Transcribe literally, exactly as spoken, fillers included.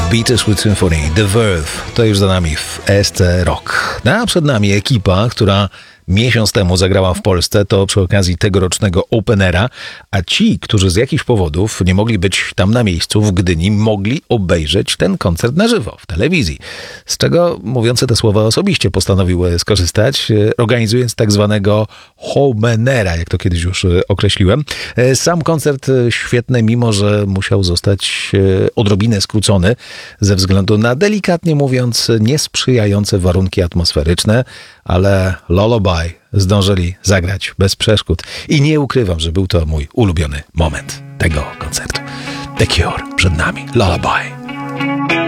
Bittersweet Symphony, The Verve, to już za nami w E S C Rock. No, a przed nami ekipa, która miesiąc temu zagrała w Polsce, to przy okazji tegorocznego Openera, a ci, którzy z jakichś powodów nie mogli być tam na miejscu w Gdyni, mogli obejrzeć ten koncert na żywo w telewizji. Z czego, mówiące te słowa, osobiście postanowił skorzystać, organizując tak zwanego Homenera, jak to kiedyś już określiłem. Sam koncert świetny, mimo że musiał zostać odrobinę skrócony ze względu na, delikatnie mówiąc, niesprzyjające warunki atmosferyczne, ale Lullaby zdążyli zagrać bez przeszkód i nie ukrywam, że był to mój ulubiony moment tego koncertu. The Cure przed nami, Lullaby.